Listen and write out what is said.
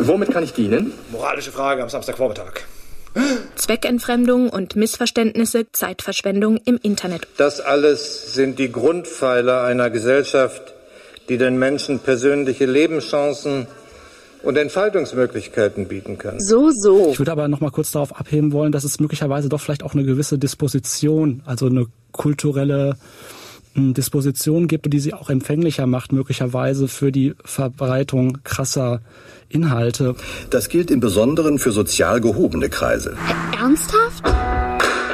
Womit kann ich dienen? Moralische Frage am Samstagvormittag. Zweckentfremdung und Missverständnisse, Zeitverschwendung im Internet. Das alles sind die Grundpfeiler einer Gesellschaft, die den Menschen persönliche Lebenschancen und Entfaltungsmöglichkeiten bieten kann. So. Ich würde aber noch mal kurz darauf abheben wollen, dass es möglicherweise doch vielleicht auch eine gewisse Disposition, also eine kulturelle Disposition gibt, die sie auch empfänglicher macht, möglicherweise für die Verbreitung krasser Inhalte. Das gilt im Besonderen für sozial gehobene Kreise. Ernsthaft?